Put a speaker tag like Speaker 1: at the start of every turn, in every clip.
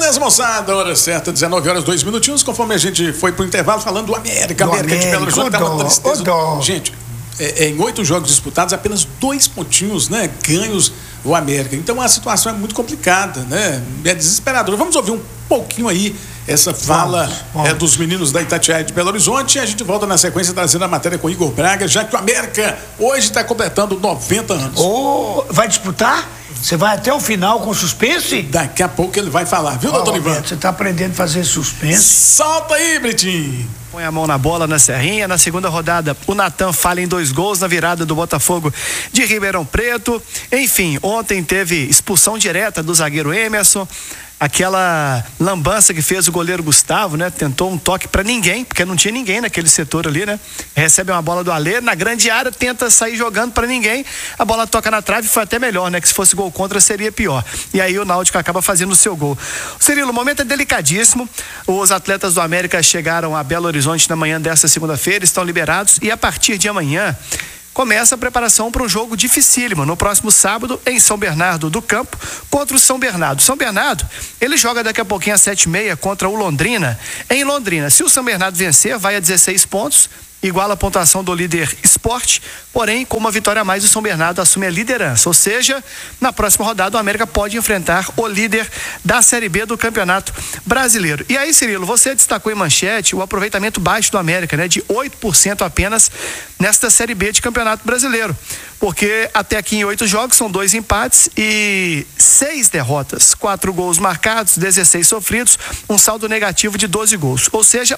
Speaker 1: Beleza, moçada? Hora certa, 19h02, conforme a gente foi pro intervalo falando do América de Belo Horizonte, tá uma tristeza. Gente, em 8 jogos disputados, apenas 2 pontinhos, né, ganhos o América. Então a situação é muito complicada, né? É desesperadora. Vamos ouvir um pouquinho aí essa fala dos meninos da Itatiaia de Belo Horizonte, e a gente volta na sequência trazendo a matéria com Igor Braga, já que o América hoje está completando 90 anos.
Speaker 2: Vai disputar? Você vai até o final com suspense?
Speaker 1: Daqui a pouco ele vai falar, viu, doutor Ivan?
Speaker 2: Você está aprendendo a fazer suspense?
Speaker 1: Solta aí, Britinho!
Speaker 3: Põe a mão na bola na Serrinha. Na segunda rodada, o Natan falha em 2 gols na virada do Botafogo de Ribeirão Preto. Enfim, ontem teve expulsão direta do zagueiro Emerson. Aquela lambança que fez o goleiro Gustavo, né? Tentou um toque pra ninguém, porque não tinha ninguém naquele setor ali, né? Recebe uma bola do Alê, na grande área, tenta sair jogando pra ninguém. A bola toca na trave, foi até melhor, né? Que se fosse gol contra seria pior. E aí o Náutico acaba fazendo o seu gol. Cirilo, o momento é delicadíssimo. Os atletas do América chegaram a Belo Horizonte na manhã desta segunda-feira, estão liberados, e a partir de amanhã começa a preparação para um jogo dificílimo no próximo sábado em São Bernardo do Campo contra o São Bernardo. São Bernardo, ele joga daqui a pouquinho às 7h30 contra o Londrina em Londrina. Se o São Bernardo vencer, vai a 16 pontos, igual a pontuação do líder Sport, porém com uma vitória a mais o São Bernardo assume a liderança, ou seja, na próxima rodada o América pode enfrentar o líder da Série B do Campeonato Brasileiro. E aí, Cirilo, você destacou em manchete o aproveitamento baixo do América, né, de 8% apenas nesta Série B de Campeonato Brasileiro, porque até aqui em 8 jogos são 2 empates e 6 derrotas, 4 gols marcados, 16 sofridos, um saldo negativo de 12 gols, ou seja,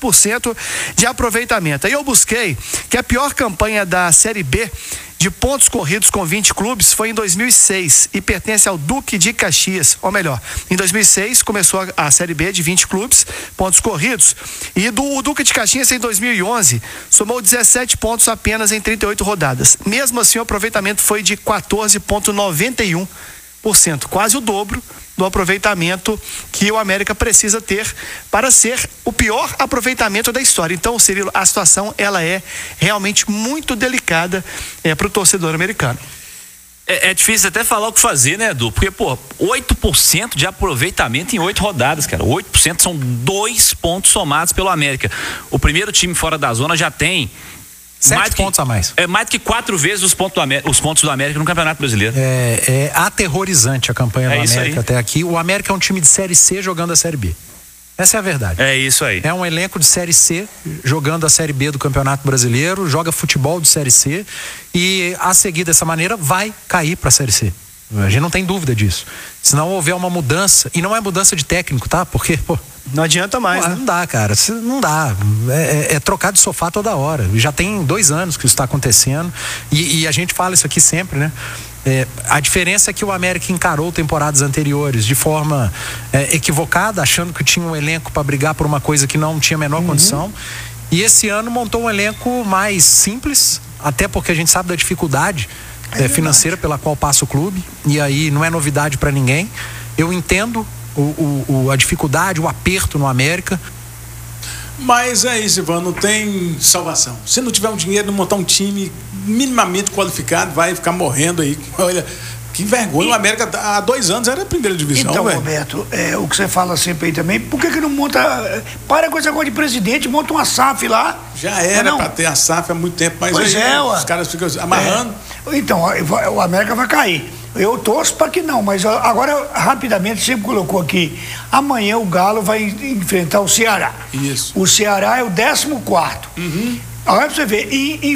Speaker 3: 8% de aproveitamento. Aí eu busquei que a pior campanha da Série B de pontos corridos com 20 clubes foi em 2006 e pertence ao Duque de Caxias, ou melhor, em 2006 começou a Série B de 20 clubes, pontos corridos, e o Duque de Caxias em 2011 somou 17 pontos apenas em 38 rodadas. Mesmo assim, o aproveitamento foi de 14,91%, quase o dobro do aproveitamento que o América precisa ter para ser o pior aproveitamento da história. Então, Cirilo, a situação ela é realmente muito delicada para o torcedor americano.
Speaker 4: É difícil até falar o que fazer, né, Edu? Porque, 8% de aproveitamento em 8 rodadas, cara. 8% são 2 pontos somados pelo América. O primeiro time fora da zona já tem
Speaker 5: 7 pontos a mais.
Speaker 4: É mais do que 4 vezes os pontos do América no Campeonato Brasileiro.
Speaker 5: É aterrorizante a campanha do América
Speaker 4: aí.
Speaker 5: até aqui. O América é um time de Série C jogando a Série B. Essa é a verdade.
Speaker 4: É isso aí.
Speaker 5: É um elenco de Série C jogando a Série B do Campeonato Brasileiro, joga futebol de Série C e a seguir dessa maneira vai cair para a Série C. A gente não tem dúvida disso. Se não houver uma mudança, e não é mudança de técnico, tá? Porque,
Speaker 3: não adianta mais, né?
Speaker 5: Não dá, cara. Não dá. É trocar de sofá toda hora. Já tem 2 anos que isso está acontecendo. E a gente fala isso aqui sempre, né? A diferença é que o América encarou temporadas anteriores de forma equivocada, achando que tinha um elenco para brigar por uma coisa que não tinha a menor condição. E esse ano montou um elenco mais simples, até porque a gente sabe da dificuldade financeira pela qual passa o clube. E aí não é novidade para ninguém. Eu entendo a dificuldade, o aperto no América.
Speaker 1: Mas é isso, Ivan, não tem salvação. Se não tiver um dinheiro, não montar um time minimamente qualificado, vai ficar morrendo aí. Olha, que vergonha. O América há 2 anos era a primeira divisão.
Speaker 2: Então, Roberto, o que você fala sempre aí também, por que não monta, para com esse negócio de presidente, monta uma SAF lá?
Speaker 1: Já era para ter a SAF há muito tempo, mas
Speaker 2: pois
Speaker 1: aí os caras ficam amarrando.
Speaker 2: Então, o América vai cair. Eu torço para que não, mas agora, rapidamente, sempre colocou aqui, amanhã o Galo vai enfrentar o Ceará.
Speaker 1: Isso.
Speaker 2: O Ceará é o 14º. Olha pra você ver,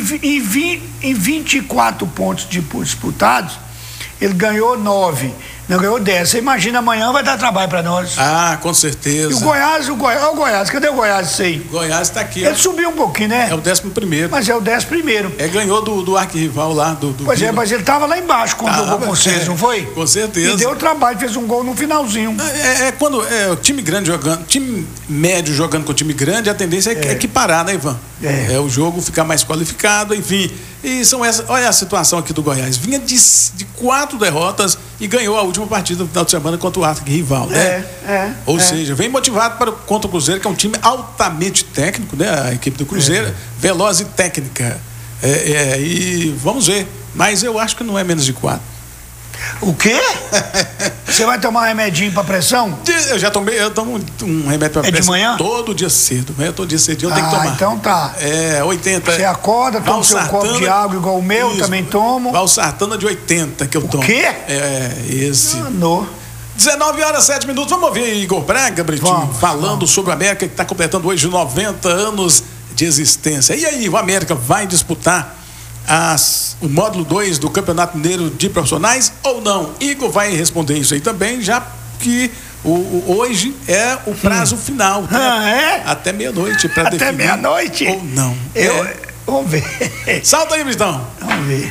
Speaker 2: em 24 pontos disputados, ele ganhou 9, não ganhou 10. Você imagina, amanhã vai dar trabalho para nós.
Speaker 1: Ah, com certeza.
Speaker 2: E o Goiás, cadê o Goiás isso aí?
Speaker 1: O Goiás tá aqui.
Speaker 2: Ele subiu um pouquinho, né?
Speaker 1: É o 11º.
Speaker 2: Mas é o 11º.
Speaker 1: Ganhou do arquirrival lá.
Speaker 2: Pois mas ele tava lá embaixo quando jogou com vocês, não foi?
Speaker 1: Com certeza.
Speaker 2: E deu trabalho, fez um gol no finalzinho.
Speaker 1: Quando o time grande jogando, time médio jogando com o time grande, a tendência é equiparar, né, Ivan? O jogo ficar mais qualificado, enfim. E olha a situação aqui do Goiás. Vinha de 4 derrotas e ganhou a última partida no final de semana contra o arquirrival, né? Ou seja, vem motivado contra o Cruzeiro, que é um time altamente técnico, né? A equipe do Cruzeiro, veloz e técnica. E vamos ver. Mas eu acho que não é menos de 4.
Speaker 2: O quê? Você vai tomar um remedinho pra pressão?
Speaker 1: Eu já tomei, eu tomo um remédio pra pressão.
Speaker 2: De manhã?
Speaker 1: Todo dia cedo, né? Todo dia cedo eu tenho que tomar.
Speaker 2: Então tá.
Speaker 1: 80.
Speaker 2: Você acorda, toma seu copo de água igual o meu, isso, também tomo.
Speaker 1: Valsartana de 80 que eu tomo.
Speaker 2: O quê?
Speaker 1: Esse.
Speaker 2: 19h07.
Speaker 1: Vamos ouvir Igor Braga, Britinho, falando sobre o América, que está completando hoje 90 anos de existência. E aí, o América vai disputar o módulo 2 do Campeonato Mineiro de Profissionais ou não? Igor vai responder isso aí também, já que hoje é o prazo final.
Speaker 2: Né?
Speaker 1: Até meia-noite para definir.
Speaker 2: Até meia-noite?
Speaker 1: Ou não.
Speaker 2: Vamos ver.
Speaker 1: Salta aí, Britão.
Speaker 2: Vamos ver.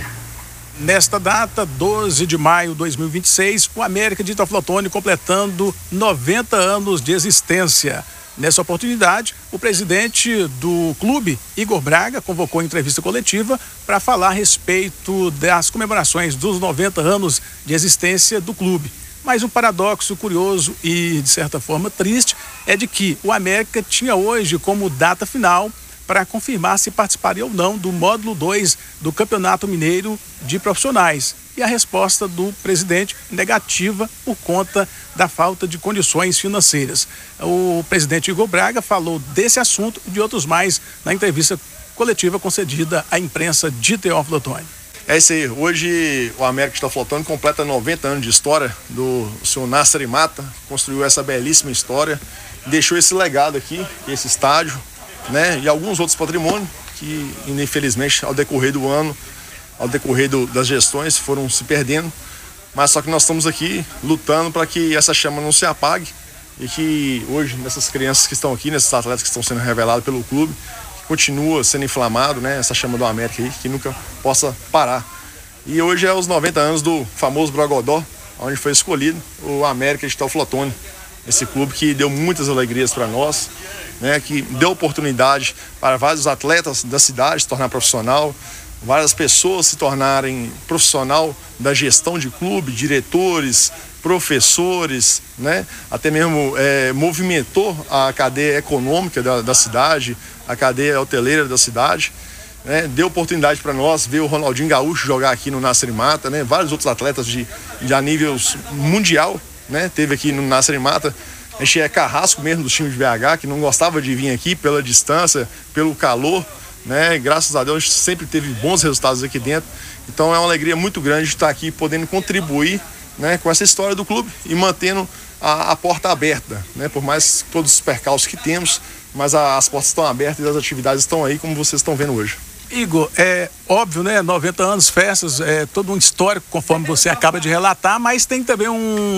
Speaker 1: Nesta data, 12 de maio de 2026, o América de Teoflotone completando 90 anos de existência. Nessa oportunidade, o presidente do clube, Igor Braga, convocou entrevista coletiva para falar a respeito das comemorações dos 90 anos de existência do clube. Mas um paradoxo curioso e, de certa forma, triste é de que o América tinha hoje como data final para confirmar se participaria ou não do módulo 2 do Campeonato Mineiro de Profissionais. E a resposta do presidente negativa por conta da falta de condições financeiras. O presidente Igor Braga falou desse assunto e de outros mais na entrevista coletiva concedida à imprensa de Teófilo Otoni.
Speaker 6: É isso aí. Hoje o América de Teófilo Otoni completa 90 anos de história do senhor Nasser Mata, construiu essa belíssima história, deixou esse legado aqui, esse estádio, né, e alguns outros patrimônios que, infelizmente, ao decorrer do ano, ao decorrer das gestões, foram se perdendo. Mas só que nós estamos aqui lutando para que essa chama não se apague e que hoje, nessas crianças que estão aqui, nesses atletas que estão sendo revelados pelo clube, continua sendo inflamado, né, essa chama do América aí, que nunca possa parar. E hoje é os 90 anos do famoso Brogodó, onde foi escolhido o América de Teófilo Otoni, esse clube que deu muitas alegrias para nós, né, que deu oportunidade para vários atletas da cidade se tornar profissional, várias pessoas se tornarem profissional da gestão de clube, diretores, professores, né, até mesmo movimentou a cadeia econômica da cidade, a cadeia hoteleira da cidade, né, deu oportunidade para nós ver o Ronaldinho Gaúcho jogar aqui no Nasser Mata, né, vários outros atletas a nível mundial, né, teve aqui no Nasser Mata. A gente é carrasco mesmo do time de BH, que não gostava de vir aqui pela distância, pelo calor, né? Graças a Deus a gente sempre teve bons resultados aqui dentro. Então é uma alegria muito grande estar aqui podendo contribuir, né, com essa história do clube e mantendo a porta aberta, né? Por mais todos os percalços que temos, mas as portas estão abertas e as atividades estão aí, como vocês estão vendo hoje.
Speaker 1: Igor, é óbvio, né? 90 anos, festas, todo um histórico, conforme você acaba de relatar, mas tem também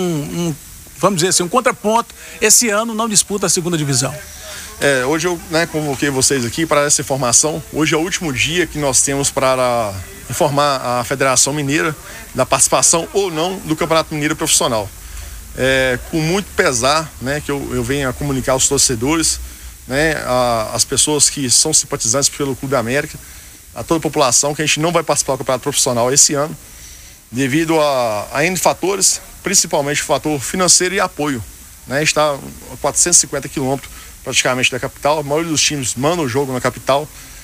Speaker 1: vamos dizer assim, um contraponto. Esse ano não disputa a segunda divisão.
Speaker 6: Hoje eu, né, convoquei vocês aqui para essa informação. Hoje é o último dia que nós temos para informar a Federação Mineira da participação ou não do Campeonato Mineiro Profissional. Com muito pesar, né, que eu venho a comunicar aos torcedores, né, as pessoas que são simpatizantes pelo Clube América, a toda a população, que a gente não vai participar do Campeonato Profissional esse ano, devido a N fatores, principalmente o fator financeiro e apoio, né? A gente está a 450 quilômetros praticamente da capital, a maioria dos times manda o jogo na capital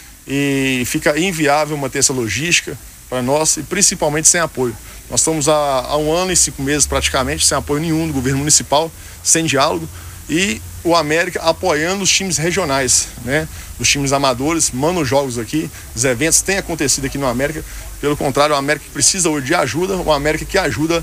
Speaker 6: e fica inviável manter essa logística para nós e principalmente sem apoio. Nós estamos há 1 ano e 5 meses praticamente sem apoio nenhum do governo municipal, sem diálogo, e o América apoiando os times regionais, né? Os times amadores mandam jogos aqui, os eventos têm acontecido aqui no América. Pelo contrário, o América precisa hoje de ajuda, o América que ajuda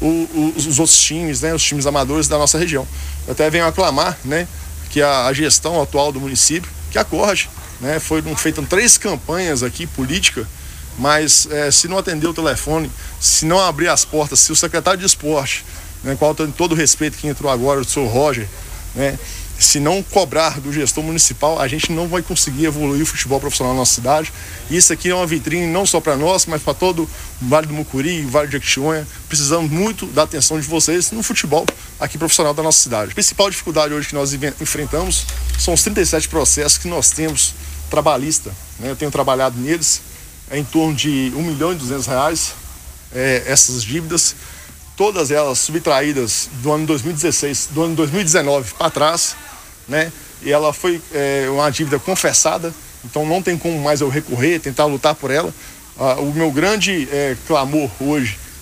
Speaker 6: os outros times, né? Os times amadores da nossa região. Eu até venho aclamar, né, que a gestão atual do município, que acorde, né? Foram feitas 3 campanhas aqui, política, mas se não atender o telefone, se não abrir as portas, se o secretário de esporte, né, qual tem todo o respeito que entrou agora, o senhor Roger, né, se não cobrar do gestor municipal, a gente não vai conseguir evoluir o futebol profissional na nossa cidade. E isso aqui é uma vitrine não só para nós, mas para todo o Vale do Mucuri, o Vale de Jequitinhonha. Precisamos muito da atenção de vocês no futebol aqui profissional da nossa cidade. A principal dificuldade hoje que nós enfrentamos são os 37 processos que nós temos trabalhista, né? Eu tenho trabalhado neles, em torno de R$1.200.000, essas dívidas, todas elas subtraídas do ano 2016, do ano 2019 para trás, né? E ela foi uma dívida confessada, então não tem como mais eu recorrer, tentar lutar por ela. O meu grande clamor hoje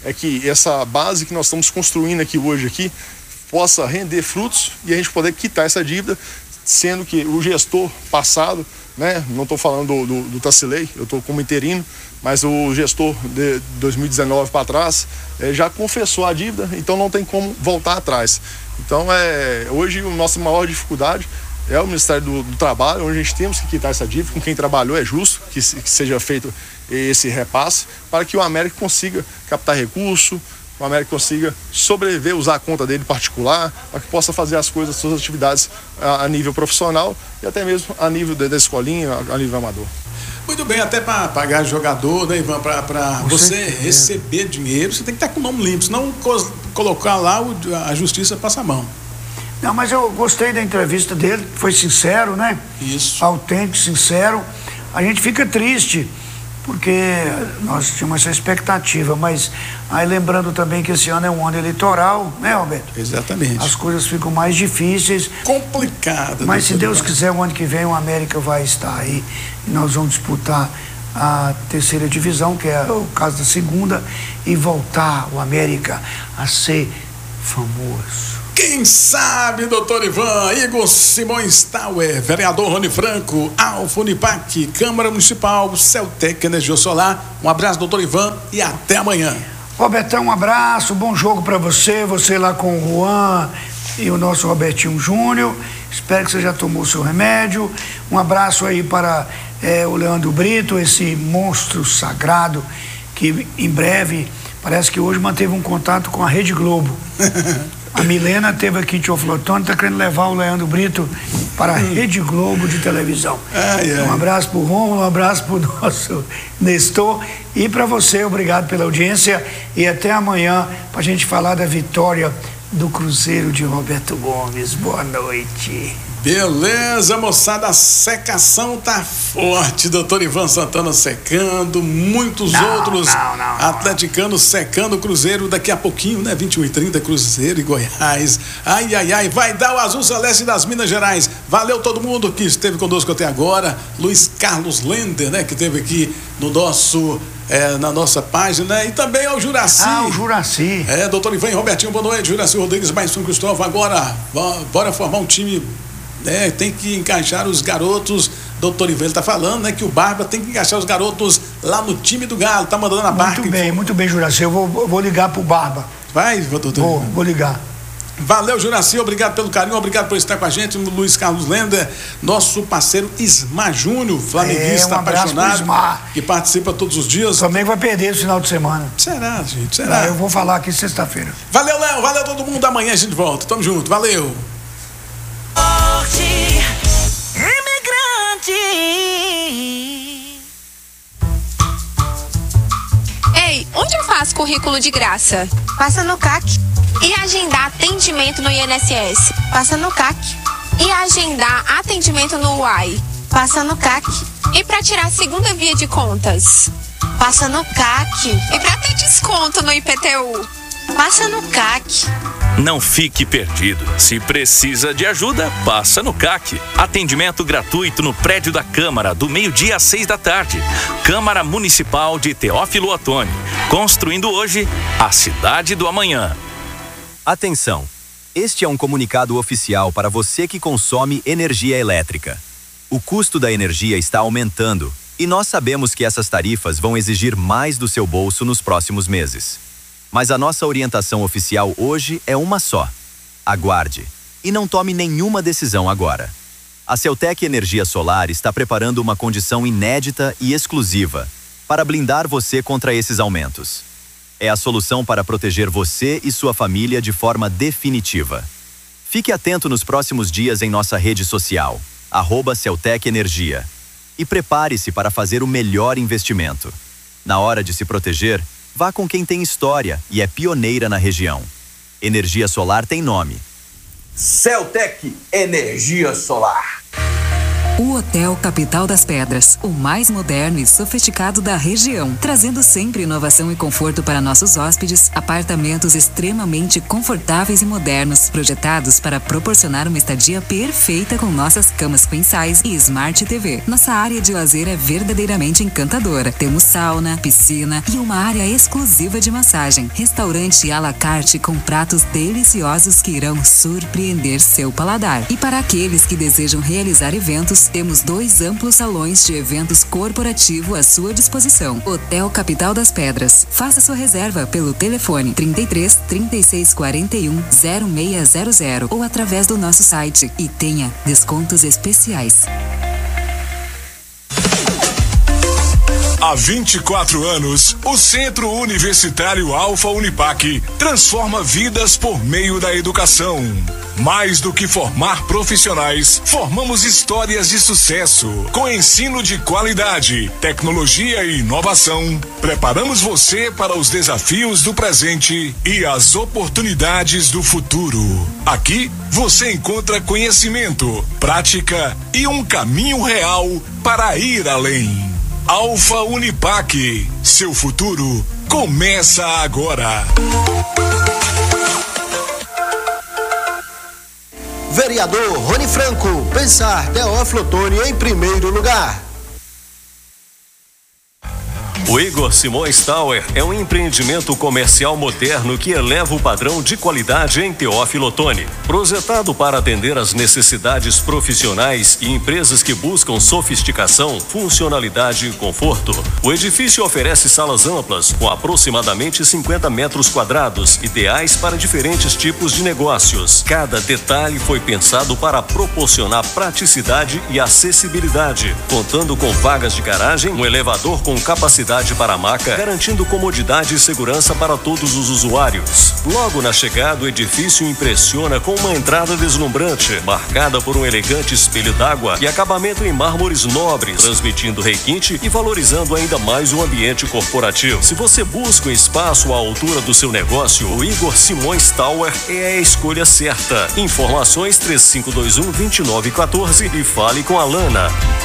Speaker 6: é que essa base que nós estamos construindo hoje possa render frutos e a gente poder quitar essa dívida, sendo que o gestor passado, né, não estou falando do Tacilei, eu estou como interino, mas o gestor de 2019 para trás já confessou a dívida, então não tem como voltar atrás. Então, hoje a nossa maior dificuldade é o Ministério do Trabalho, onde a gente temos que quitar essa dívida. Com quem trabalhou é justo que seja feito esse repasse para que o América consiga captar recurso, o América consiga sobreviver, usar a conta dele particular, para que possa fazer as coisas, suas atividades a nível profissional e até mesmo a nível da escolinha, a nível amador.
Speaker 1: Muito bem, até para pagar jogador, né, Ivan, para você receber dinheiro, você tem que estar com o nome limpo, senão colocar lá a justiça passa a mão.
Speaker 2: Não, mas eu gostei da entrevista dele, foi sincero, né?
Speaker 1: Isso.
Speaker 2: Autêntico, sincero. A gente fica triste, porque nós tínhamos essa expectativa, mas aí lembrando também que esse ano é um ano eleitoral, né, Alberto?
Speaker 1: Exatamente.
Speaker 2: As coisas ficam mais difíceis.
Speaker 1: Complicado.
Speaker 2: Mas se Deus quiser, o ano que vem o América vai estar aí e nós vamos disputar a terceira divisão, que é o caso da segunda, e voltar o América a ser famoso.
Speaker 1: Quem sabe, doutor Ivan, Igor Simões Tauer, vereador Rony Franco, Alfa Unipac, Câmara Municipal, Celtec Energia Solar. Um abraço, doutor Ivan, e até amanhã.
Speaker 2: Robertão, um abraço, bom jogo para você lá com o Juan e o nosso Robertinho Júnior. Espero que você já tomou o seu remédio. Um abraço aí para o Leandro Brito, esse monstro sagrado que em breve, parece que hoje manteve um contato com a Rede Globo. A Milena esteve aqui em Teoflotone, está querendo levar o Leandro Brito para a Rede Globo de televisão. Um abraço para o Romulo, um abraço para o nosso Nestor e para você, obrigado pela audiência e até amanhã para a gente falar da vitória do Cruzeiro de Roberto Gomes. Boa noite.
Speaker 1: Beleza, moçada, a secação tá forte, doutor Ivan Santana secando, muitos outros atleticanos secando o Cruzeiro daqui a pouquinho, né, 21h30, Cruzeiro e Goiás, ai, vai dar o Azul Celeste das Minas Gerais. Valeu todo mundo que esteve conosco até agora, Luiz Carlos Lender, né, que esteve aqui no nosso na nossa página, e também ao Juraci.
Speaker 2: O Juraci.
Speaker 1: Doutor Ivan e Robertinho, boa noite. Juraci Rodrigues, mais São Cristóvão. Agora, bora formar um time. Tem que encaixar os garotos. Doutor Ivan está falando, né, que o Barba tem que encaixar os garotos lá no time do Galo. Tá mandando a barca.
Speaker 2: Muito bem, Juraci. Eu vou ligar pro Barba.
Speaker 1: Vai, doutor.
Speaker 2: Vou ligar.
Speaker 1: Valeu, Juraci, obrigado pelo carinho, obrigado por estar com a gente, Luiz Carlos Lender, nosso parceiro Ismar Júnior, flamenguista apaixonado, que participa todos os dias.
Speaker 2: O Flamengo vai perder esse final de semana.
Speaker 1: Será, gente? Será?
Speaker 2: Eu vou falar aqui sexta-feira.
Speaker 1: Valeu, Léo, valeu todo mundo, amanhã a gente volta, tamo junto, valeu.
Speaker 7: Ei, onde eu faço currículo de graça?
Speaker 8: Passa no CAC.
Speaker 7: E agendar atendimento no INSS?
Speaker 8: Passa no CAC.
Speaker 7: E agendar atendimento no UAI?
Speaker 8: Passa no CAC.
Speaker 7: E para tirar a segunda via de contas?
Speaker 8: Passa no CAC.
Speaker 7: E para ter desconto no IPTU?
Speaker 8: Passa no CAC.
Speaker 9: Não fique perdido. Se precisa de ajuda, passa no CAC. Atendimento gratuito no prédio da Câmara, do meio-dia às 6h. Câmara Municipal de Teófilo Otoni. Construindo hoje a cidade do amanhã.
Speaker 10: Atenção! Este é um comunicado oficial para você que consome energia elétrica. O custo da energia está aumentando e nós sabemos que essas tarifas vão exigir mais do seu bolso nos próximos meses. Mas a nossa orientação oficial hoje é uma só. Aguarde e não tome nenhuma decisão agora. A Celtec Energia Solar está preparando uma condição inédita e exclusiva para blindar você contra esses aumentos. É a solução para proteger você e sua família de forma definitiva. Fique atento nos próximos dias em nossa rede social, @Celtec Energia. E prepare-se para fazer o melhor investimento. Na hora de se proteger, vá com quem tem história e é pioneira na região. Energia solar tem nome.
Speaker 11: Celtec Energia Solar.
Speaker 12: O
Speaker 11: O Hotel Capital das Pedras, o mais moderno e sofisticado da região, trazendo sempre inovação e conforto para nossos hóspedes, apartamentos extremamente confortáveis e modernos, projetados para proporcionar uma estadia perfeita com nossas camas queen size e Smart TV. Nossa área de lazer é verdadeiramente encantadora. Temos sauna, piscina e uma área exclusiva de massagem. Restaurante à la carte com pratos deliciosos que irão surpreender seu paladar. E para aqueles que desejam realizar eventos, temos 2 amplos salões de eventos corporativo à sua disposição. Hotel Capital das Pedras. Faça sua reserva pelo telefone 33 36 41 0600 ou através do nosso site e tenha descontos especiais.
Speaker 12: Há 24 anos, o Centro Universitário Alfa Unipac transforma vidas por meio da educação. Mais do que formar profissionais, formamos histórias de sucesso. Com ensino de qualidade, tecnologia e inovação, preparamos você para os desafios do presente e as oportunidades do futuro. Aqui, você encontra conhecimento, prática e um caminho real para ir além. Alfa Unipac, seu futuro começa agora.
Speaker 13: Vereador Rony Franco, pensar Teófilo Otoni em primeiro lugar.
Speaker 14: O Igor Simões Tower é um empreendimento comercial moderno que eleva o padrão de qualidade em Teófilo Otoni. Projetado para atender às necessidades profissionais e empresas que buscam sofisticação, funcionalidade e conforto, o edifício oferece salas amplas com aproximadamente 50 metros quadrados, ideais para diferentes tipos de negócios. Cada detalhe foi pensado para proporcionar praticidade e acessibilidade, contando com vagas de garagem, um elevador com capacidade para a maca, garantindo comodidade e segurança para todos os usuários. Logo na chegada, o edifício impressiona com uma entrada deslumbrante, marcada por um elegante espelho d'água e acabamento em mármores nobres, transmitindo requinte e valorizando ainda mais o ambiente corporativo. Se você busca um espaço à altura do seu negócio, o Igor Simões Tower é a escolha certa. Informações 3521-2914 e fale com a Lana.